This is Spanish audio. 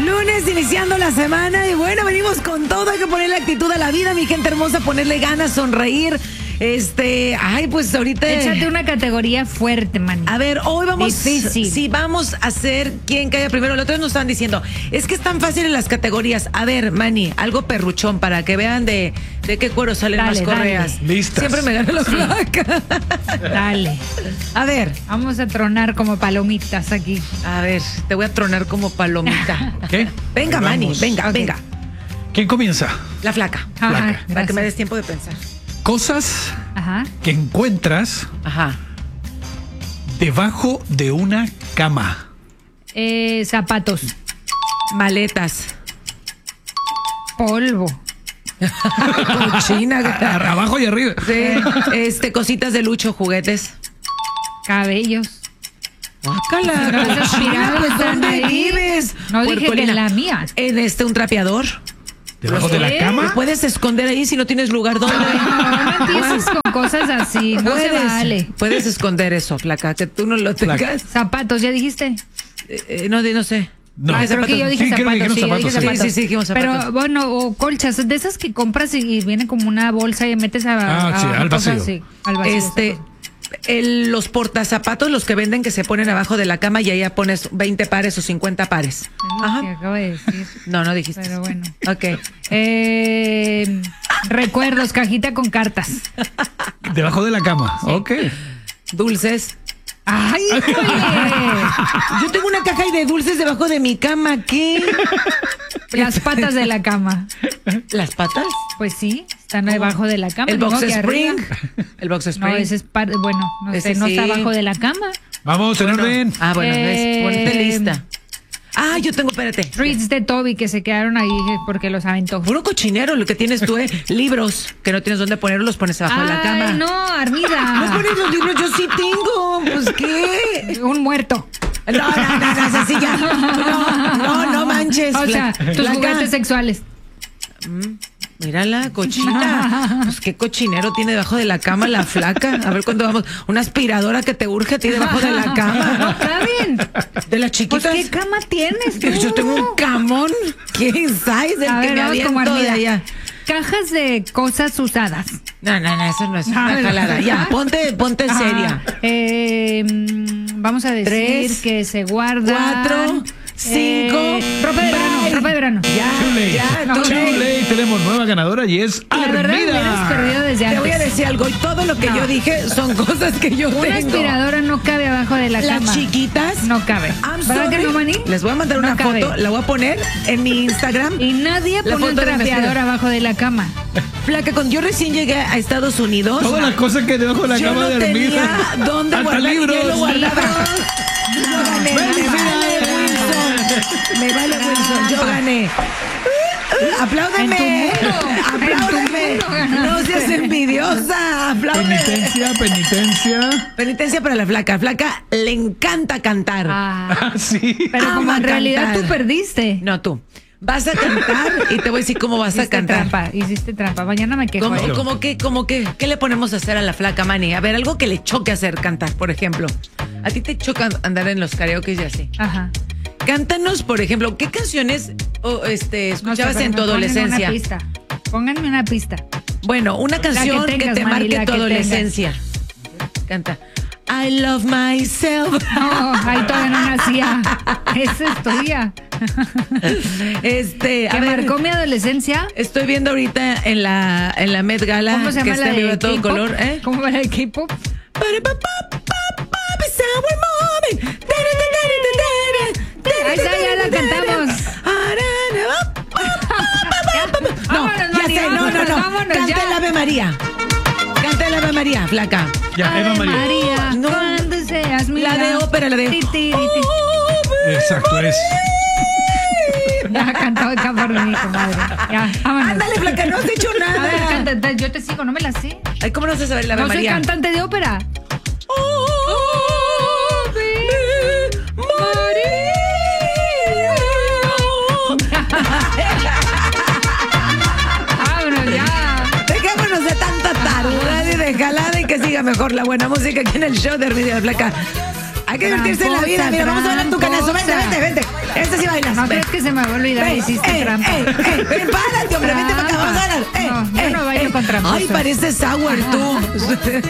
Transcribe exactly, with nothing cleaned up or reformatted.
Lunes iniciando la semana y bueno, venimos con todo, hay que ponerle actitud a la vida, mi gente hermosa, ponerle ganas, sonreír. Este, ay, pues ahorita. Échate una categoría fuerte, man. A ver, hoy vamos. Difícil. Sí, vamos a hacer quién caiga primero. Los otros nos estaban diciendo, es que es tan fácil en las categorías. A ver, Manny, algo perruchón para que vean de, de qué cuero salen Dale, más correas. dale. Listas. Siempre me gana la flaca. Dale. A ver, Vamos a tronar como palomitas aquí. a ver, te voy a tronar como palomita. ¿Qué? Venga, Ahí Manny, vamos. venga, Ok. venga. ¿Quién comienza? La flaca. Ajá, Para que gracias. me des tiempo de pensar. Cosas Ajá. que encuentras Ajá. debajo de una cama. Eh, zapatos. Maletas. Polvo. Cochina. A- Abajo y arriba. Sí, este, cositas de lucho, juguetes. Cabellos. Guácala, No, esas cochina, tiradas pues están ¿dónde ahí. vives? No dije que Puercolina. en la mía. En este, un trapeador. Debajo de la ¿Qué? cama. ¿Te puedes esconder ahí si no tienes lugar donde? No, no empieces con cosas así. No se Puedes, vale. puedes esconder eso, flaca, que tú no lo tengas. Zapatos, ¿ya dijiste? Eh, eh, no, di- no sé. No. Ah, creo que yo dije Sí, creo que zapatos. dijeron Sí, yo dije zapatos, sí. zapatos. Sí, sí, sí, dijimos zapatos. Pero bueno, o colchas, de esas que compras y, y viene como una bolsa y metes a, Ah, sí, a al cosas vacío. así, al vacío. Este, el- los portazapatos, los que venden que se ponen abajo de la cama y ahí ya pones veinte pares o cincuenta pares. Es lo que Ajá. acabo de decir. No, no dijiste. Pero bueno. Ok. Eh, recuerdos, cajita con cartas. Debajo de la cama. Ok. Dulces. ¡Ay, híjole! Yo tengo una caja de dulces debajo de mi cama. ¿Qué? Las patas de la cama. ¿Las patas? Pues sí, están debajo de la cama. El ni modo box que spring. arriba. El box No, spring. ese es par- bueno, no Ese sé, no está sí. abajo de la cama. Vamos, en orden. Ah, bueno, Eh, ves, ponte lista. Ah, yo tengo, espérate. Treats de Toby que se quedaron ahí porque los aventó. Puro cochinero lo que tienes tú, ¿eh? Libros que no tienes dónde ponerlos, los pones abajo de la cama. Ay, no, ¿No Armida. pones los libros? Yo sí tengo. Pues, ¿qué? Un muerto. No, no, no, no, así ya. No, no, no manches. O sea, Fla- tus flaca. juguetes sexuales. Mírala, cochina. Pues qué cochinero tiene debajo de la cama la flaca. A ver cuándo vamos. Una aspiradora que te urge a ti debajo de la No cama. caben. De las Pues, chiquitas. ¿qué cama tienes tú? Yo tengo un camón. ¿Qué size? El A que ver, me vamos como aviento de Armida. allá. Cajas de cosas usadas. No, no, no, eso no es una A ver. jalada. Ya, ponte, ponte seria. Ah, eh, mm, vamos a decir Tres, que se guarda. cuatro, cinco, eh, ropa de verano, bye. ropa de verano. Ya, Chule. ya, no, tú- Chule. Tenemos nueva ganadora y es La verdad hubieras perdido Armida. desde Te antes. voy a decir algo. Y todo lo que No. yo dije son cosas que yo Una tengo. aspiradora no cabe abajo de la Las cama. chiquitas. No cabe. I'm ¿Verdad que sorry. no, Manny? Les voy a mandar No una cabe. foto. La voy a poner en mi Instagram. Y nadie La pone un foto de mi trapeador aspiradora. abajo de la cama. Flaca, cuando yo recién llegué a Estados Unidos. Todas las cosas que debajo de la yo cama no de tenía Armida. dónde Hasta guardar. y libros. yo lo guardaba. Yo gané. Ven, Me ven, vale, ven. Wilson. Me vale, Wilson. Yo gané. Apláudeme. En tu mundo. Apláudeme. En tu mundo ganaste. No seas envidiosa. Apláudeme. Penitencia, penitencia. Penitencia para la flaca. Flaca le encanta cantar. Ah, Ah, sí. pero como Ama en realidad cantar. tú perdiste. No, tú. Vas a cantar y te voy a decir cómo vas a Hiciste cantar. trampa, hiciste trampa. Mañana me quejo. ¿Cómo, ¿eh? cómo que, cómo que, qué le ponemos a hacer a la flaca, Manny? A ver, algo que le choque hacer cantar, por ejemplo. A ti te choca andar en los karaoke y así. Ajá. Cántanos, por ejemplo, ¿qué canciones oh, este, No sé, escuchabas pero en me tu ponen adolescencia? Una pista. Pónganme una pista. Bueno, una canción que, tengas, te Mari, marque la tu que adolescencia. Canta. I love myself. No, ahí todavía no nacía. Esa es tuya. Este, a Que ver, marcó mi adolescencia. estoy viendo ahorita en la en la Met Gala ¿Cómo se que llama está la en vivo de a todo K-pop? color, ¿eh? ¿Cómo va la de K-pop? Ahí está, ya la cantamos. No, Vámonos, ya Mari, sé, no, no, vámonos, no. vámonos, Canta ya. el Ave María. Canta el Ave María, flaca. Ya, Eva Ay, María. María, No. cuando seas mía. La de ópera, la de. Ti, ti, ti, ti. Exacto, es. Ya cantó acá por mí, comadre. Ya, vámonos. Ándale, flaca, no has dicho A ver, nada. canta, yo te sigo, no me la sé. Ay, ¿cómo no vas a saber la Ave No soy María? cantante de ópera. Vámonos ya. Dejémonos de tanta tarugada y de jalada y que siga mejor la buena música aquí en el show de Armida Flaca. Hay que divertirse en la vida. Mira, vamos a bailar tu canazo. Vente, vente, vente. Este sí bailas. No Ven. crees que se me va a olvidar, Ven, hiciste ey, trampa. ey, ey, ven, párate, hombre, vente para acá, vamos a ganar. No, yo no bailo con tramposos. Ay, pareces sour tú.